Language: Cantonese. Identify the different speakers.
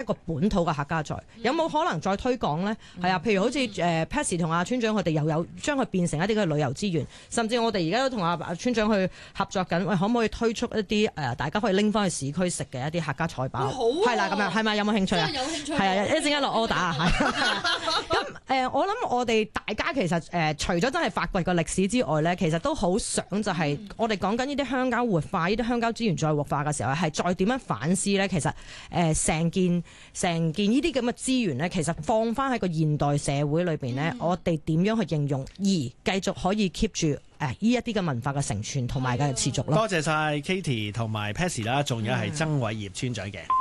Speaker 1: 個本土嘅客家菜，有冇可能再推廣呢？係啊，譬如好似Patsy 同阿村長佢哋又有將佢變成一啲嘅旅遊資源，甚至我哋而家都同阿村長去合作緊，喂，可唔可以推出一啲大家可以拎翻去市區食嘅一啲客家菜包？
Speaker 2: 好
Speaker 1: 係啦，咁樣係咪有冇興趣啊？
Speaker 2: 有興趣，
Speaker 1: 係啊，一陣間落 order 啊！咁我諗我哋大家其實除咗真係發掘個歷史之外咧，其實都好想就係我哋講緊呢啲鄉郊活化、呢啲鄉郊資源再活化嘅時候，係再點樣反思咧？其實成件呢啲咁嘅資源咧，其實放翻喺個現代社會裏邊咧，我哋點樣去應用，而繼續可以 keep 住呢一啲嘅文化嘅承傳同埋嘅持續咯。
Speaker 3: 多謝晒 Katie 同埋 Patsy 啦，仲有係曾偉業村長嘅。